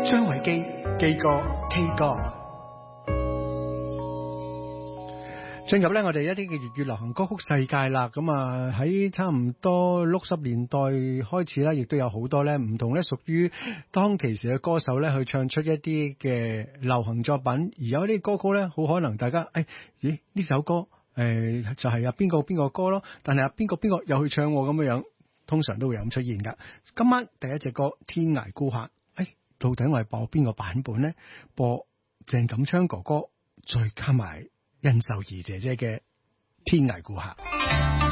張偉基基哥 K 歌。進入咧我哋一啲嘅粵語流行歌曲世界啦，咁啊喺差唔多60年代開始啦，亦都有好多咧唔同咧屬於當其時嘅歌手咧去唱出一啲嘅流行作品，而有啲歌曲咧好可能大家咦呢首歌就係邊個歌咯，但係邊個又去唱咁樣，通常都會有咁出現噶。今晚第一隻歌《天涯孤客》，到底我係播邊個版本呢？播鄭錦昌哥哥再加埋甄秀儀姐姐嘅《天涯孤客》。